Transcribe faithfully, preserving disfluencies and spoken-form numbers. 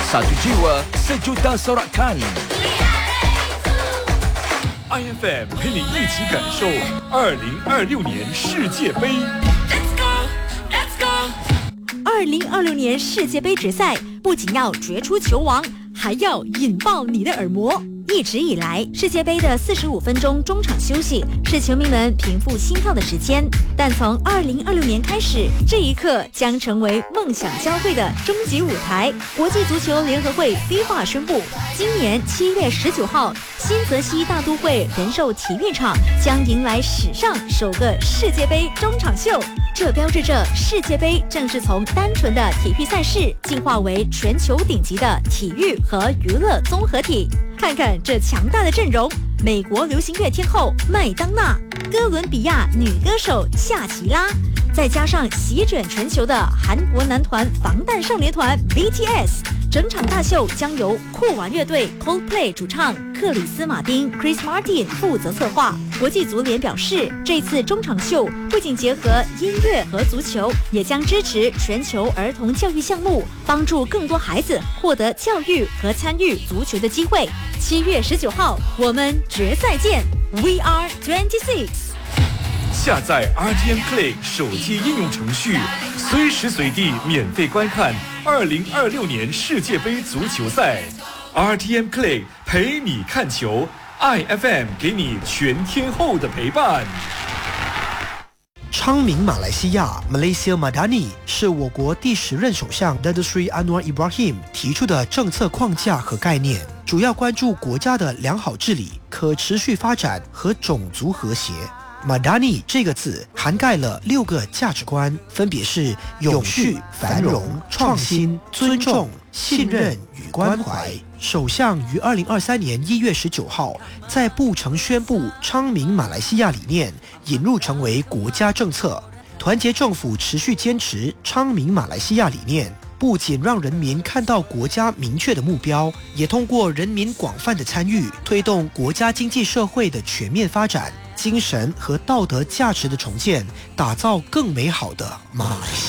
Satu jiwa, sejuta sorakan. I F M 陪你一起感受二零二六年世界杯。 Let's go, let's go。 二零二六年世界杯决赛不仅要决出球王，还要引爆你的耳膜。一直以来，世界杯的四十五分钟中场休息是球迷们平复心跳的时间，但从二零二六年开始，这一刻将成为梦想交汇的终极舞台。国际足球联合会 FIFA 宣布，今年七月十九号，新泽西大都会人寿体育场将迎来史上首个世界杯中场秀。这标志着世界杯正式从单纯的体育赛事进化为全球顶级的体育和娱乐综合体。看看这强大的阵容，美国流行乐天后麦当娜，哥伦比亚女歌手夏奇拉，再加上席卷全球的韩国男团防弹少年团 B T S， 整场大秀将由酷玩乐队 Coldplay 主唱克里斯马丁 Chris Martin 负责策划。国际足联表示，这次中场秀不仅结合音乐和足球，也将支持全球儿童教育项目，帮助更多孩子获得教育和参与足球的机会。七月十九号，我们决赛见 ！We are twenty-six。 下载 R T M Play 手机应用程序，随时随地免费观看二零二六年世界杯足球赛。R T M Play 陪你看球 ，I F M 给你全天候的陪伴。 昌明马来西亚 Malaysia Madani 是我国第十任首相 Datuk Seri Anwar Ibrahim 提出的政策框架和概念，主要关注国家的良好治理、可持续发展和种族和谐。Madani 这个字涵盖了六个价值观，分别是永续、繁荣、创新、尊重、信任与关怀。首相于二零二三年一月十九号在布城宣布昌明马来西亚理念引入成为国家政策。团结政府持续坚持昌明马来西亚理念，不仅让人民看到国家明确的目标，也通过人民广泛的参与，推动国家经济社会的全面发展，精神和道德价值的重建，打造更美好的马来西亚。